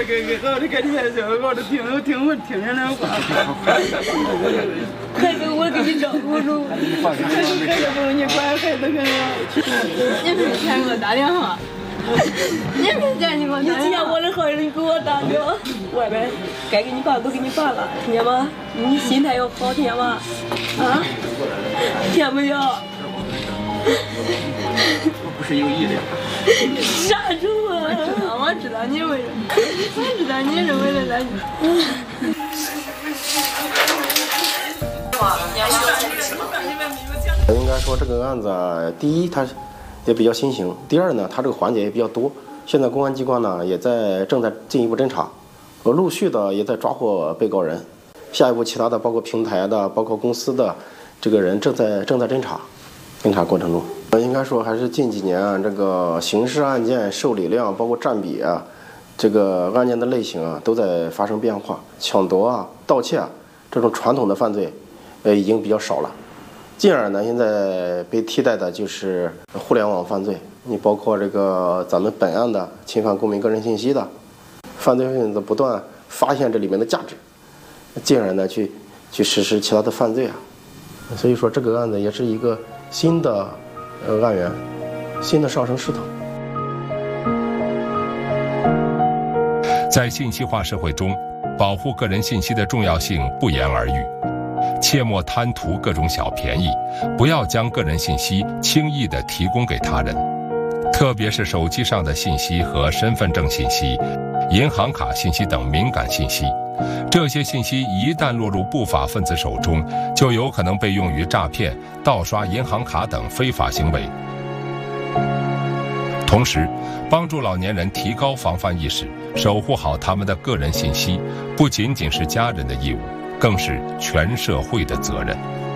我就跟你们说，我都听人家话。孩子我给你照顾住，孩子不用你管，孩子跟我。你没钱给我打电话。你没钱你给我打电话。你既然我的孩子，你给我打电话。外边该给你发都给你发了，听见吗？你心态要好，听见吗？啊？听没有？ 我不是有意的。 啥主啊？我知道你为了，我知道你是为了咱。 应该说这个案子啊，第一它也比较新型，第二呢，它这个环节也比较多。现在公安机关呢正在进一步侦查，陆续的也在抓获被告人。下一步其他的包括平台的、包括公司的这个人正在侦查过程中。应该说还是近几年啊，这个刑事案件受理量包括占比啊，这个案件的类型啊都在发生变化，抢夺啊、盗窃啊这种传统的犯罪，已经比较少了。进而呢，现在被替代的就是互联网犯罪。你包括这个咱们本案的侵犯公民个人信息的，犯罪分子不断发现这里面的价值，进而呢去实施其他的犯罪啊。所以说这个案子也是一个新的案源，新的上升势头。 在信息化社会中，保护个人信息的重要性不言而喻。切莫贪图各种小便宜，不要将个人信息轻易地提供给他人，特别是手机上的信息和身份证信息、银行卡信息等敏感信息。这些信息一旦落入不法分子手中，就有可能被用于诈骗、盗刷银行卡等非法行为。同时，帮助老年人提高防范意识，守护好他们的个人信息，不仅仅是家人的义务，更是全社会的责任。